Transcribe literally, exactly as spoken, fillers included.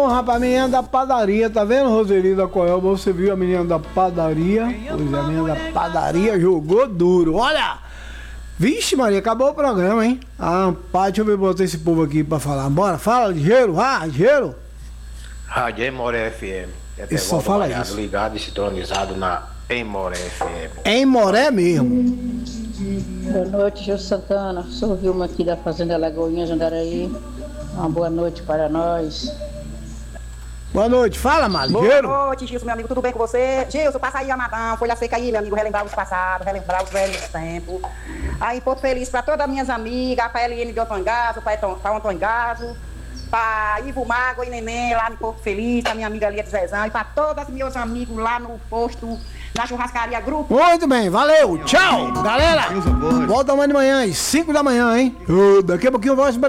Bom, rapaz, a menina da padaria, tá vendo, Roseli da Coelba? Você viu a menina da padaria? Pois é, a menina da padaria jogou duro. Olha! Vixe, Maria, acabou o programa, hein? Ah, pá, deixa eu ver botar esse povo aqui pra falar. Bora, fala, ligeiro, ah, ligeiro. Rádio Emoré F M. É Isso, só fala isso. Ligado e sintonizado na Emoré F M. Em Moré mesmo. Boa noite, Gil Santana. Sou Vilma aqui da Fazenda Lagoinha, Jandaraí. Uma boa noite para nós. Boa noite, fala, Malheiro. Boa noite, Gilson, meu amigo, tudo bem com você? Gilson, passa aí a Madame, folha seca aí, meu amigo, relembrar os passados, relembrar os velhos tempos. Aí, Porto Feliz para todas as minhas amigas, para Eliane de Otongazo, para Otongazo, para Ivo Mago e Neném lá no Porto Feliz, para minha amiga Lia de Zezão, e para todos os meus amigos lá no posto, na churrascaria Grupo. Muito bem, valeu, tchau, galera. Volta amanhã de manhã, às cinco da manhã, hein? Ô, daqui a pouquinho eu vou